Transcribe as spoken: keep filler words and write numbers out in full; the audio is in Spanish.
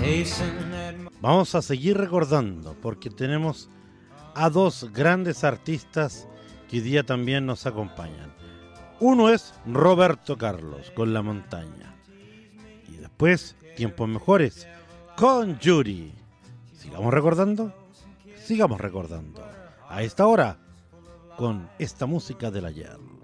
Vamos a seguir recordando porque tenemos a dos grandes artistas que hoy día también nos acompañan. Uno es Roberto Carlos con La Montaña y después Tiempos Mejores con Yuri. Sigamos recordando, sigamos recordando a esta hora con esta música del ayer.